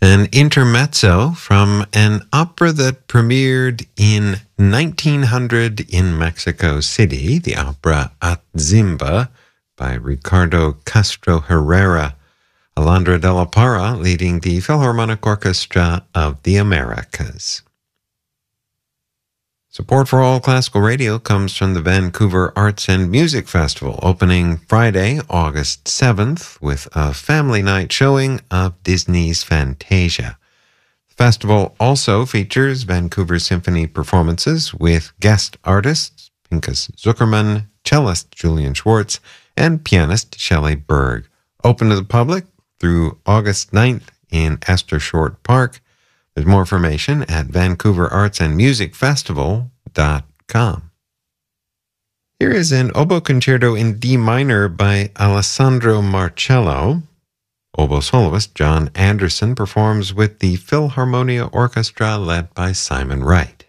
An intermezzo from an opera that premiered in 1900 in Mexico City, the opera Atzimba by Ricardo Castro Herrera. Alondra de la Parra leading the Philharmonic Orchestra of the Americas. Support for All Classical Radio comes from the Vancouver Arts and Music Festival, opening Friday, August 7th, with a family night showing of Disney's Fantasia. The festival also features Vancouver Symphony performances with guest artists Pinchas Zuckerman, cellist Julian Schwartz, and pianist Shelley Berg. Open to the public through August 9th in Esther Short Park. There's more information at vancouverartsandmusicfestival.com. Here is an oboe concerto in D minor by Alessandro Marcello. Oboe soloist John Anderson performs with the Philharmonia Orchestra led by Simon Wright.